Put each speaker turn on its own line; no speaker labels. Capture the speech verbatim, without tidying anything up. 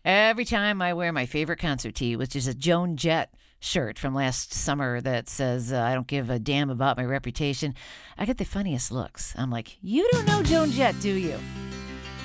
Every time I wear my favorite concert tee, which is a Joan Jett shirt from last summer that says, uh, I don't give a damn about my reputation, I get the funniest looks. I'm like, you don't know Joan Jett, do you?